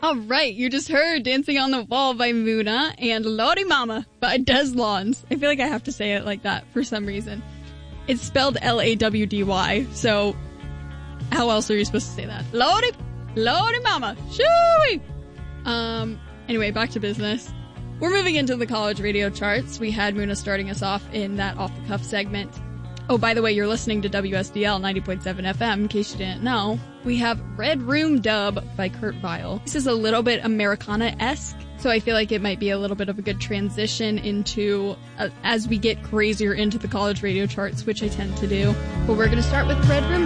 All right, you just heard Dancing on the Wall by Muna and Lordy Mama by Des Lawns. I feel like I have to say it like that for some reason. It's spelled Lawdy, so how else are you supposed to say that? Lordy Mama, shooey! Anyway, back to business. We're moving into the college radio charts. We had Muna starting us off in that off-the-cuff segment. Oh, by the way, you're listening to WSDL 90.7 FM, in case you didn't know. We have Red Room Dub by Kurt Vile. This is a little bit Americana-esque, so I feel like it might be a little bit of a good transition into, as we get crazier into the college radio charts, which I tend to do. But we're going to start with Red Room